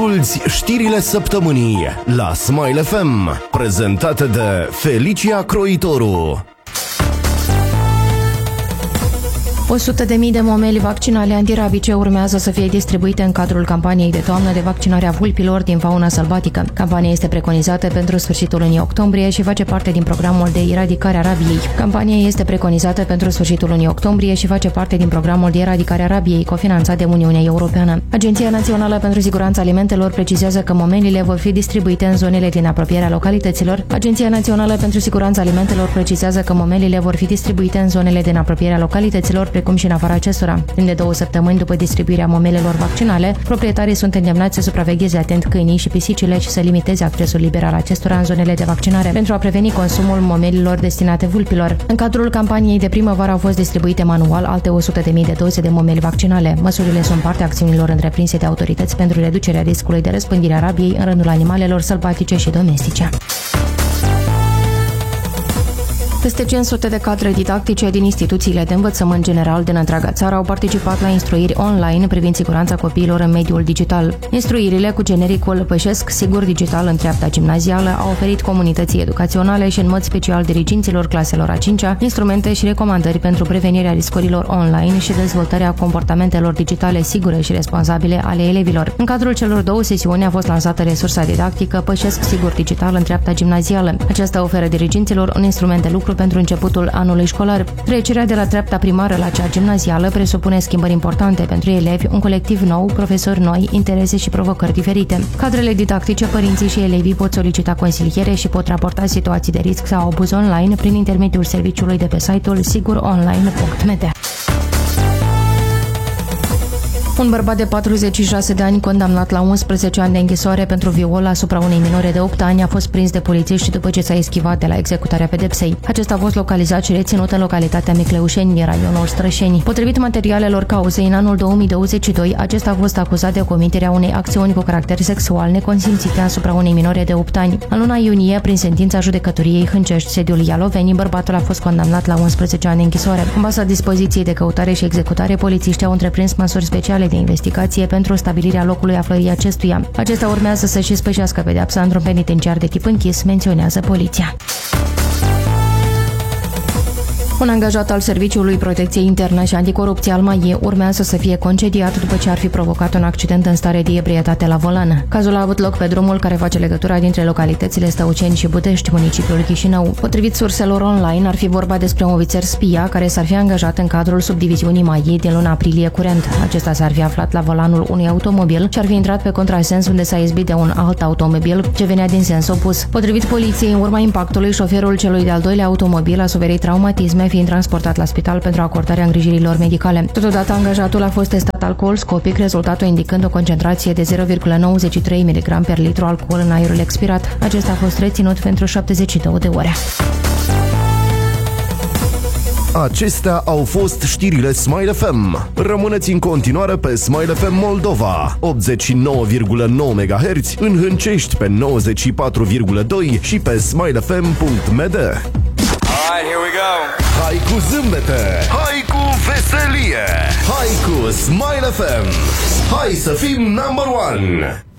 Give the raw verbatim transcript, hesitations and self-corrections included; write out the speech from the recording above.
Asculți știrile săptămânii la Smile F M, prezentate de Felicia Croitoru. o sută de mii de momeli vaccinale antirabice urmează să fie distribuite în cadrul campaniei de toamnă de vaccinare a vulpilor din fauna sălbatică. Campania este preconizată pentru sfârșitul lunii octombrie și face parte din programul de eradicare a rabiei. Campania este preconizată pentru sfârșitul lunii octombrie și face parte din programul de eradicare a rabiei, cofinanțat de Uniunea Europeană. Agenția Națională pentru Siguranța Alimentelor precizează că momelile vor fi distribuite în zonele din apropierea localităților. Agenția Națională pentru Siguranța Alimentelor precizează că momelile vor fi distribuite în zonele din apropierea localităților, precum și în afara acestora. Timp de două săptămâni după distribuirea momelelor vaccinale, proprietarii sunt îndemnați să supravegheze atent câinii și pisicile și să limiteze accesul liber al acestora în zonele de vaccinare, pentru a preveni consumul momelilor destinate vulpilor. În cadrul campaniei de primăvară au fost distribuite manual alte o sută de mii de doze de momeli vaccinale. Măsurile sunt parte a acțiunilor întreprinse de autorități pentru reducerea riscului de răspândire a rabiei în rândul animalelor sălbatice și domestice. Peste cinci sute de cadre didactice din instituțiile de învățământ general din întreaga țară au participat la instruiri online privind siguranța copiilor în mediul digital. Instruirile cu genericul Pășesc Sigur Digital în treapta gimnazială au oferit comunității educaționale și în mod special diriginților claselor a cincea instrumente și recomandări pentru prevenirea riscurilor online și dezvoltarea comportamentelor digitale sigure și responsabile ale elevilor. În cadrul celor două sesiuni a fost lansată resursa didactică Pășesc Sigur Digital în treapta gimnazială. Aceasta oferă diriginților un instrument de lucru pentru începutul anului școlar. Trecerea de la treapta primară la cea gimnazială presupune schimbări importante pentru elevi, un colectiv nou, profesori noi, interese și provocări diferite. Cadrele didactice, părinții și elevii pot solicita consiliere și pot raporta situații de risc sau abuz online prin intermediul serviciului de pe site-ul sigur online punct m d. Un bărbat de patruzeci și șase de ani condamnat la unsprezece ani de închisoare pentru viol asupra unei minore de opt ani a fost prins de polițiști după ce s-a eschivat de la executarea pedepsei. Acesta a fost localizat și reținut în localitatea Micleușeni, din raionul Strășeni. Potrivit materialelor cauzei, în anul două mii douăzeci și doi, acesta a fost acuzat de comiterea unei acțiuni cu caracter sexual neconsimțite asupra unei minore de opt ani. În luna iunie, prin sentința judecătoriei Hâncești, sediul Ialoveni, bărbatul a fost condamnat la unsprezece ani de închisoare. În baza dispoziției de căutare și executare, polițiștii au întreprins măsuri speciale de investigație pentru stabilirea locului aflării acestuia. Acesta urmează să-și spășească pedeapsa într-un penitenciar de tip închis, menționează poliția. Un angajat al Serviciului Protecției Interne și Anticorupție al M A I E urmează să fie concediat după ce ar fi provocat un accident în stare de ebrietate la volan. Cazul a avut loc pe drumul care face legătura dintre localitățile Stăuceni și Budești, municipiul Chișinău. Potrivit surselor online, ar fi vorba despre un ofițer spia care s-ar fi angajat în cadrul subdiviziunii M A I E din luna aprilie curent. Acesta s-ar fi aflat la volanul unui automobil și ar fi intrat pe contrasens unde s-a izbit de un alt automobil ce venea din sens opus. Potrivit poliției, în urma impactului, șoferul celui de-al doilea automobil a suferit traumatisme, fiind transportat la spital pentru acordarea îngrijirilor medicale. Totodată, angajatul a fost testat alcool-scopic, rezultatul indicând o concentrație de zero virgulă nouăzeci și trei miligrame per litru alcool în aerul expirat. Acesta a fost reținut pentru șaptezeci și două de ore. Acestea au fost știrile Smile F M. Rămâneți în continuare pe Smile F M Moldova, optzeci și nouă virgulă nouă megahertz, în Hâncești pe nouăzeci și patru virgulă doi și pe smile f m punct m d. Alright, here we go. Hai cu zâmbete, hai cu veselie, hai cu Smile F M. Hai să fim number one.